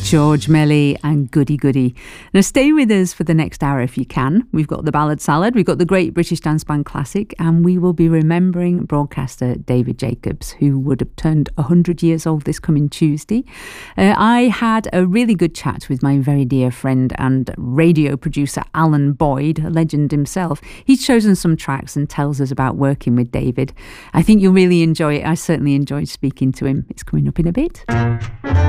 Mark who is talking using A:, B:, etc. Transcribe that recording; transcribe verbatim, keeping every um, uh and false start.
A: George Melly and Goody Goody. Now stay with us for the next hour if you can. We've got the Ballad Salad, we've got the Great British Dance Band Classic, and we will be remembering broadcaster David Jacobs, who would have turned one hundred years old this coming Tuesday. Uh, I had a really good chat with my very dear friend and radio producer Alan Boyd, a legend himself. He's chosen some tracks and tells us about working with David. I think you'll really enjoy it. I certainly enjoyed speaking to him. It's coming up in a bit.